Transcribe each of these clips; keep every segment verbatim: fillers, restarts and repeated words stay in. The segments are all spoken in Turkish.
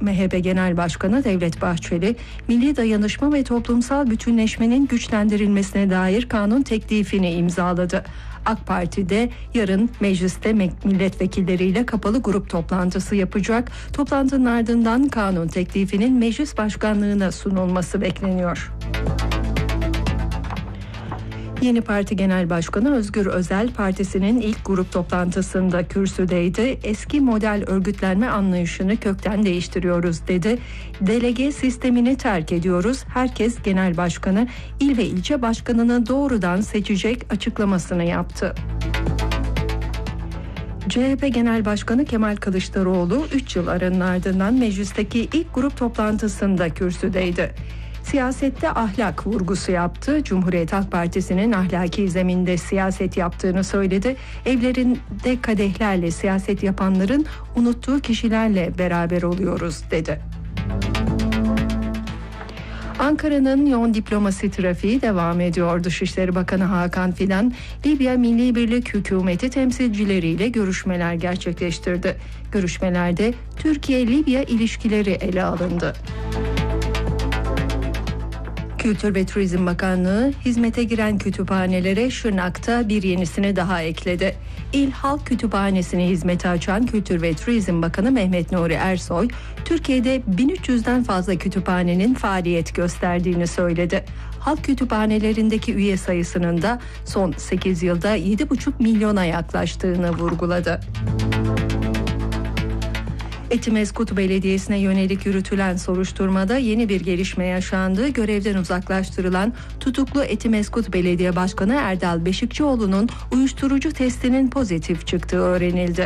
M H P Genel Başkanı Devlet Bahçeli, milli dayanışma ve toplumsal bütünleşmenin güçlendirilmesine dair kanun teklifini imzaladı. AK Parti'de yarın mecliste milletvekilleriyle kapalı grup toplantısı yapacak. Toplantının ardından kanun teklifinin meclis başkanlığına sunulması bekleniyor. Yeni Parti Genel Başkanı Özgür Özel, partisinin ilk grup toplantısında kürsüdeydi. Eski model örgütlenme anlayışını kökten değiştiriyoruz dedi. Delege sistemini terk ediyoruz. Herkes genel başkanı, il ve ilçe başkanını doğrudan seçecek açıklamasını yaptı. C H P Genel Başkanı Kemal Kılıçdaroğlu üç yıl aranın ardından meclisteki ilk grup toplantısında kürsüdeydi. Siyasette ahlak vurgusu yaptı. Cumhuriyet Halk Partisi'nin ahlaki zeminde siyaset yaptığını söyledi. Evlerinde kadehlerle siyaset yapanların unuttuğu kişilerle beraber oluyoruz dedi. Ankara'nın yoğun diplomasi trafiği devam ediyor. Dışişleri Bakanı Hakan Fidan, Libya Milli Birlik Hükümeti temsilcileriyle görüşmeler gerçekleştirdi. Görüşmelerde Türkiye-Libya ilişkileri ele alındı. Kültür ve Turizm Bakanlığı hizmete giren kütüphanelere Şırnak'ta bir yenisini daha ekledi. İl Halk Kütüphanesi'ni hizmete açan Kültür ve Turizm Bakanı Mehmet Nuri Ersoy, Türkiye'de bin üç yüzden fazla kütüphanenin faaliyet gösterdiğini söyledi. Halk kütüphanelerindeki üye sayısının da son sekiz yılda yedi buçuk milyona yaklaştığını vurguladı. Etimeskut Belediyesi'ne yönelik yürütülen soruşturmada yeni bir gelişme yaşandı. Görevden uzaklaştırılan tutuklu Etimeskut Belediye Başkanı Erdal Beşikçioğlu'nun uyuşturucu testinin pozitif çıktığı öğrenildi.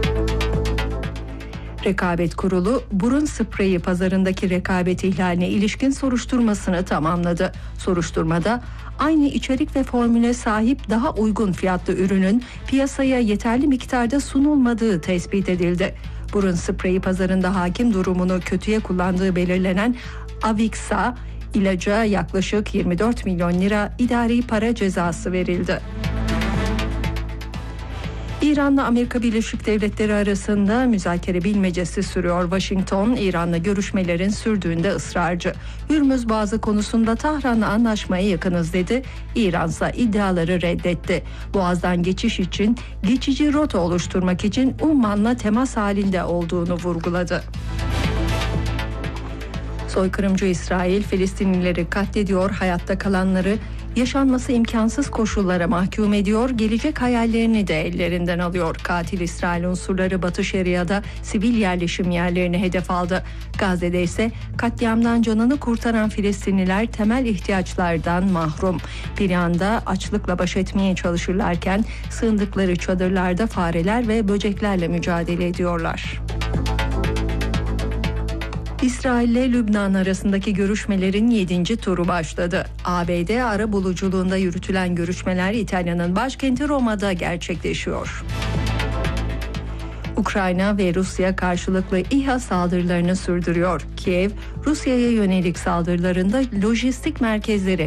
Rekabet Kurulu, burun spreyi pazarındaki rekabet ihlaline ilişkin soruşturmasını tamamladı. Soruşturmada aynı içerik ve formüle sahip daha uygun fiyatlı ürünün piyasaya yeterli miktarda sunulmadığı tespit edildi. Burun spreyi pazarında hakim durumunu kötüye kullandığı belirlenen Avixa ilaca yaklaşık yirmi dört milyon lira idari para cezası verildi. İran'la Amerika Birleşik Devletleri arasında müzakere bilmecesi sürüyor. Washington, İran'la görüşmelerin sürdüğünde ısrarcı. Hürmüz Boğazı konusunda Tahran'la anlaşmaya yakınız dedi. İran ise iddiaları reddetti. Boğaz'dan geçiş için geçici rota oluşturmak için Umman'la temas halinde olduğunu vurguladı. Soykırımcı İsrail, Filistinlileri katlediyor, hayatta kalanları yaşanması imkansız koşullara mahkum ediyor, gelecek hayallerini de ellerinden alıyor. Katil İsrail unsurları Batı Şeria'da sivil yerleşim yerlerini hedef aldı. Gazze'de ise katliamdan canını kurtaran Filistinliler temel ihtiyaçlardan mahrum. Bir yanda açlıkla baş etmeye çalışırlarken sığındıkları çadırlarda fareler ve böceklerle mücadele ediyorlar. İsrail ile Lübnan arasındaki görüşmelerin yedinci turu başladı. A B D arabuluculuğunda yürütülen görüşmeler İtalya'nın başkenti Roma'da gerçekleşiyor. Ukrayna ve Rusya karşılıklı İHA saldırılarını sürdürüyor. Kiev, Rusya'ya yönelik saldırılarında lojistik merkezleri